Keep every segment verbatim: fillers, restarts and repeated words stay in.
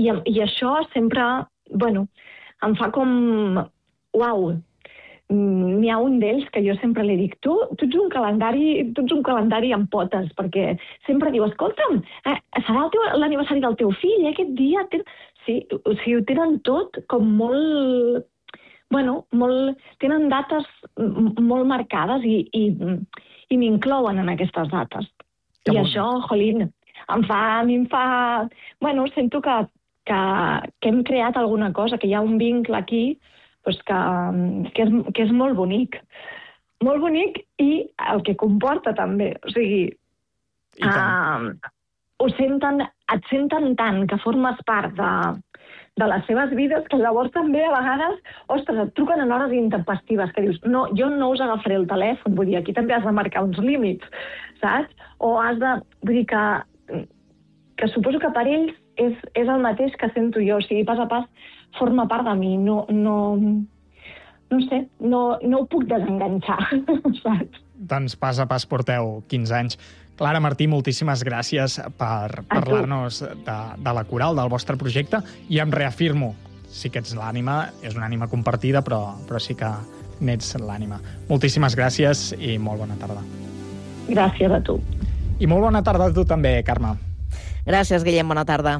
i, i això sempre, bueno, em fa com, uau, n'hi ha un d'ells que jo sempre li dic, tu, tu ets un calendari, tu ets un calendari amb potes, perquè sempre diu, escolta'm, eh, serà el teu, l'aniversari del teu fill, eh, aquest dia? Ten... Sí, o sigui, ho tenen tot com molt, bueno, molt, tenen dates molt marcades i, i, i m'inclouen en aquestes dates. Que I bon. això, jolín, em fa, a mi em fa, bueno, sento que, que, que hem creat alguna cosa, que hi ha un vincle aquí, pues que, que, és, que és molt bonic. Molt bonic i el que comporta també. O sigui, uh, ho senten, et senten tant que formes part de, de les seves vides que llavors també a vegades, ostres, et truquen en hores intempestives que dius, no, jo no us agafaré el telèfon, vull dir, aquí també has de marcar uns límits, saps? O has de, vull dir que, que suposo que per ells és, és el mateix que sento jo, o sigui, pas a pas forma part de mi, no, no, no sé, no, no ho puc desenganxar, saps? Doncs pas a pas porteu quinze anys. Clara Martí, moltíssimes gràcies per parlar-nos de, de la coral, del vostre projecte, i em reafirmo, sí que ets l'ànima, és una ànima compartida, però, però sí que n'ets l'ànima. Moltíssimes gràcies i molt bona tarda. Gràcies a tu. I molt bona tarda a tu també, Carme. Gràcies, Guillem, bona tarda.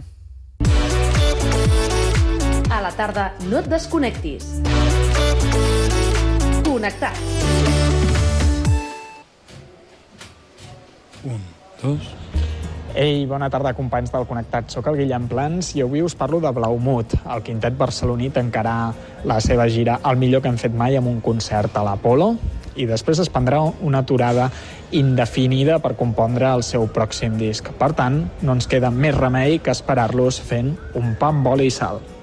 A la tarda no et desconnectis. Connectats. Un, dos... Ei, bona tarda, companys del Connectat. Soc el Guillem Plans i avui us parlo de Blaumut. El quintet barceloní tancarà la seva gira El millor que han fet mai amb un concert a l'Apolo i després es prendrà una aturada indefinida per compondre el seu pròxim disc. Per tant, no ens queda més remei que esperar-los fent un pa amb oli i sal.